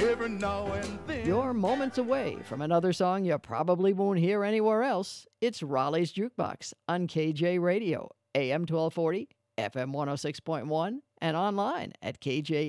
every now and then. You're moments away from another song you probably won't hear anywhere else. It's Raleigh's Jukebox on KJ Radio, AM 1240, FM 106.1, and online at KJ